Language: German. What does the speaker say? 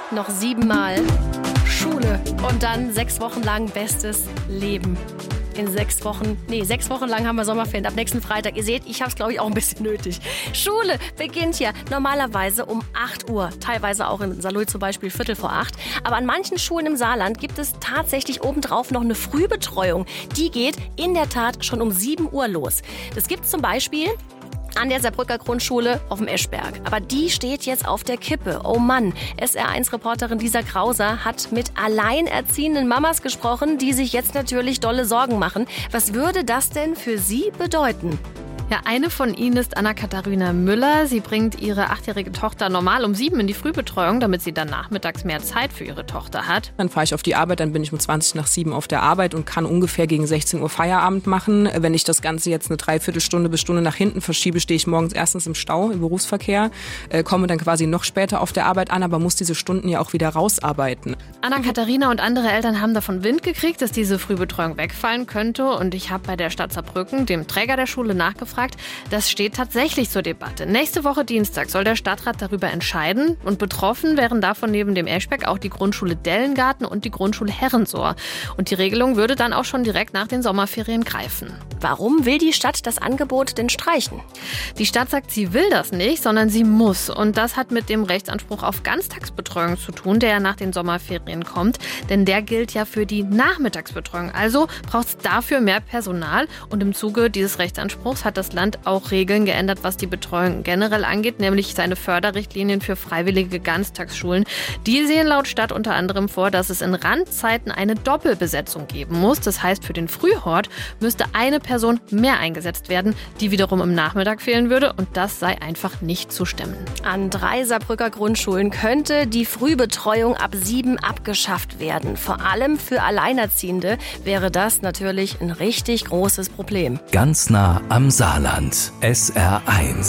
noch 7 Mal Schule und dann 6 Wochen lang bestes Leben. In 6 Wochen lang haben wir Sommerferien, ab nächsten Freitag. Ihr seht, ich habe es, glaube ich, auch ein bisschen nötig. Schule beginnt ja normalerweise um 8 Uhr, teilweise auch in Saarlouis zum Beispiel 7:45. Aber an manchen Schulen im Saarland gibt es tatsächlich obendrauf noch eine Frühbetreuung. Die geht in der Tat schon um 7 Uhr los. Das gibt es zum Beispiel an der Saarbrücker Grundschule auf dem Eschberg. Aber die steht jetzt auf der Kippe. Oh Mann, SR1-Reporterin Lisa Krauser hat mit alleinerziehenden Mamas gesprochen, die sich jetzt natürlich dolle Sorgen machen. Was würde das denn für sie bedeuten? Ja, eine von ihnen ist Anna-Katharina Müller. Sie bringt ihre 8-jährige Tochter normal um 7 in die Frühbetreuung, damit sie dann nachmittags mehr Zeit für ihre Tochter hat. Dann fahre ich auf die Arbeit, dann bin ich um 7:20 auf der Arbeit und kann ungefähr gegen 16 Uhr Feierabend machen. Wenn ich das Ganze jetzt eine Dreiviertelstunde bis Stunde nach hinten verschiebe, stehe ich morgens erstens im Stau, im Berufsverkehr, komme dann quasi noch später auf der Arbeit an, aber muss diese Stunden ja auch wieder rausarbeiten. Anna-Katharina und andere Eltern haben davon Wind gekriegt, dass diese Frühbetreuung wegfallen könnte. Und ich habe bei der Stadt Saarbrücken, dem Träger der Schule, nachgefragt. Das steht tatsächlich zur Debatte. Nächste Woche Dienstag soll der Stadtrat darüber entscheiden. Und betroffen wären davon neben dem Eschberg auch die Grundschule Dellengarten und die Grundschule Herrensohr. Und die Regelung würde dann auch schon direkt nach den Sommerferien greifen. Warum will die Stadt das Angebot denn streichen? Die Stadt sagt, sie will das nicht, sondern sie muss. Und das hat mit dem Rechtsanspruch auf Ganztagsbetreuung zu tun, der ja nach den Sommerferien kommt. Denn der gilt ja für die Nachmittagsbetreuung. Also braucht es dafür mehr Personal. Und im Zuge dieses Rechtsanspruchs hat das Land auch Regeln geändert, was die Betreuung generell angeht, nämlich seine Förderrichtlinien für freiwillige Ganztagsschulen. Die sehen laut Stadt unter anderem vor, dass es in Randzeiten eine Doppelbesetzung geben muss. Das heißt, für den Frühhort müsste eine Person mehr eingesetzt werden, die wiederum im Nachmittag fehlen würde. Und das sei einfach nicht zu stemmen. An 3 Saarbrücker Grundschulen könnte die Frühbetreuung ab 7 abgeschafft werden. Vor allem für Alleinerziehende wäre das natürlich ein richtig großes Problem. Ganz nah am Saarland. SR1.